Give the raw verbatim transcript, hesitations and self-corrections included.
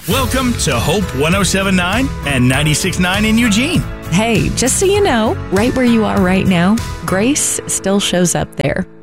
Welcome to Hope one oh seven point nine and ninety-six point nine in Eugene. Hey, just so you know, right where you are right now, grace still shows up there.